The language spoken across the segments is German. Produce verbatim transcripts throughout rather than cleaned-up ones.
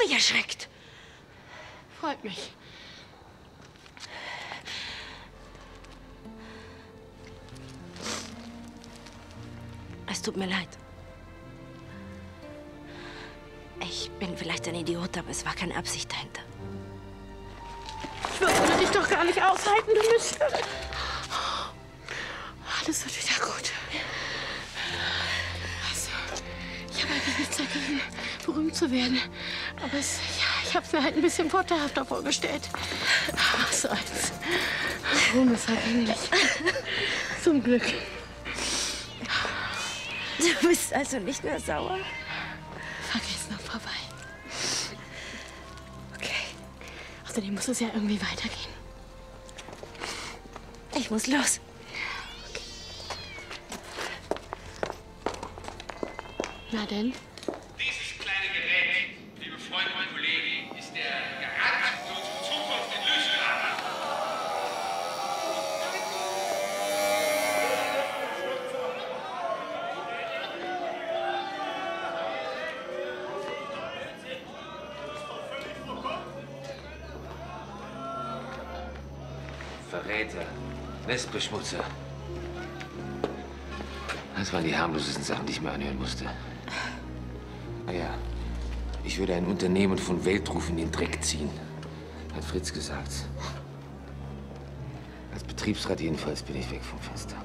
mich erschreckt. Freut mich. Es tut mir leid. Ich bin vielleicht ein Idiot, aber es war keine Absicht dahinter. Ich würde dich doch gar nicht aushalten, du Mist. Alles wird wieder gut. Also, ich habe eigentlich nichts dagegen, berühmt zu werden. Aber es, ja, ich habe es mir halt ein bisschen vorteilhafter vorgestellt. Was soll's. Ruhm ist halt ähnlich. Zum Glück. Du bist also nicht mehr sauer? Vergiss noch vorbei. Okay. Außerdem muss es ja irgendwie weitergehen. Ich muss los. Okay. Na denn? Dieses kleine Gerät, liebe Freunde und Kollegen, ist der Garant für unsere Zukunft in Lützerath. Verräter, Nestbeschmutzer. Das waren die harmlosesten Sachen, die ich mir anhören musste. Naja, ich würde ein Unternehmen von Weltruf in den Dreck ziehen, hat Fritz gesagt. Als Betriebsrat jedenfalls bin ich weg vom Fenster.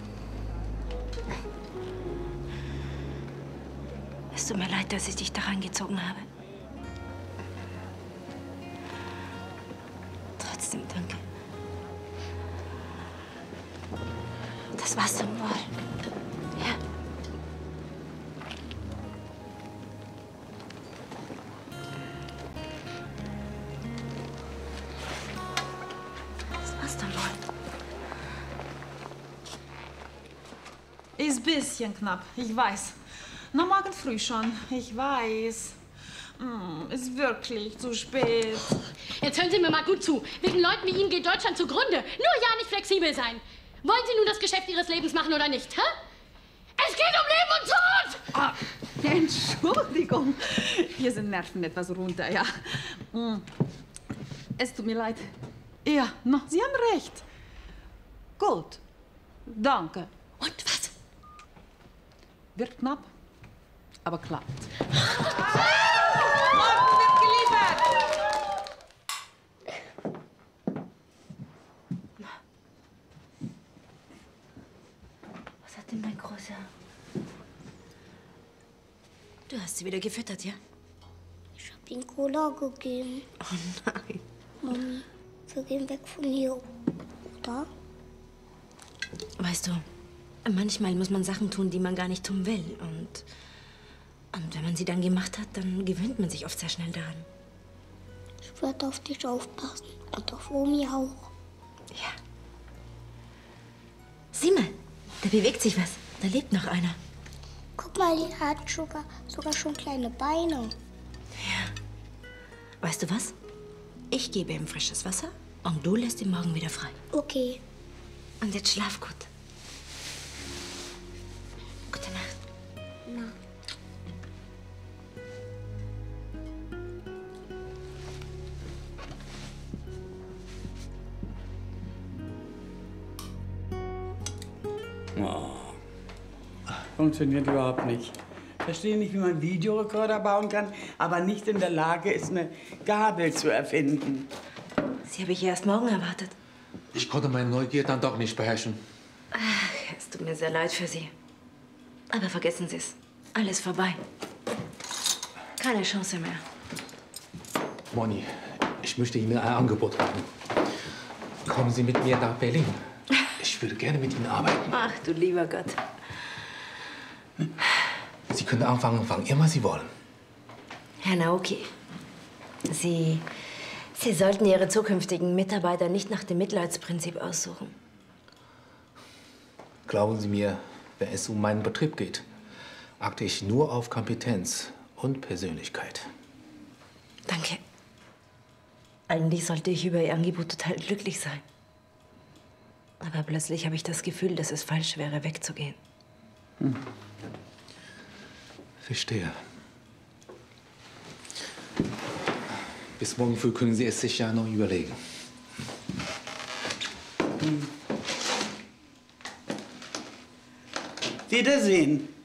Es tut mir leid, dass ich dich da reingezogen habe. Trotzdem danke. Das war's zum Wohl. Ja. Das war's zum Wohl. Ist ein bisschen knapp, ich weiß. Na, morgen früh schon, ich weiß. Mm, ist wirklich zu spät. Jetzt hören Sie mir mal gut zu. Wegen Leuten wie Ihnen geht Deutschland zugrunde. Nur ja nicht flexibel sein. Wollen Sie nun das Geschäft Ihres Lebens machen oder nicht, hä? Es geht um Leben und Tod! Ah, Entschuldigung. Hier sind Nerven etwas runter, ja. Mm. Es tut mir leid. Ja, no, Sie haben recht. Gut. Danke. Und was? Wird knapp, aber klappt. Was hat denn mein Großer? Du hast sie wieder gefüttert, ja? Ich hab ihm Cola gegeben. Oh nein. Mami, wir gehen weg von hier, oder? Weißt du, manchmal muss man Sachen tun, die man gar nicht tun will. Und, und wenn man sie dann gemacht hat, dann gewöhnt man sich oft sehr schnell daran. Ich werde auf dich aufpassen. Und auf Omi auch. Ja. Sieh mal, da bewegt sich was. Da lebt noch einer. Guck mal, die hat sogar, sogar schon kleine Beine. Ja. Weißt du was? Ich gebe ihm frisches Wasser und du lässt ihn morgen wieder frei. Okay. Und jetzt schlaf gut. Gute Nacht. Na. Oh. Funktioniert überhaupt nicht. Verstehe nicht, wie man einen Videorekorder bauen kann, aber nicht in der Lage ist, eine Gabel zu erfinden. Sie habe ich erst morgen erwartet. Ich konnte meine Neugier dann doch nicht beherrschen. Ach, es tut mir sehr leid für Sie. Aber vergessen Sie es. Alles vorbei. Keine Chance mehr. Moni, ich möchte Ihnen ein Angebot machen. Kommen Sie mit mir nach Berlin. Ich würde gerne mit Ihnen arbeiten. Ach, du lieber Gott. Sie können anfangen, wann immer Sie wollen. Herr Naoki, Sie, Sie sollten Ihre zukünftigen Mitarbeiter nicht nach dem Mitleidsprinzip aussuchen. Glauben Sie mir, wenn es um meinen Betrieb geht, achte ich nur auf Kompetenz und Persönlichkeit. Danke. Eigentlich sollte ich über Ihr Angebot total glücklich sein. Aber plötzlich habe ich das Gefühl, dass es falsch wäre, wegzugehen. Hm. Verstehe. Bis morgen früh können Sie es sich ja noch überlegen. Wiedersehen.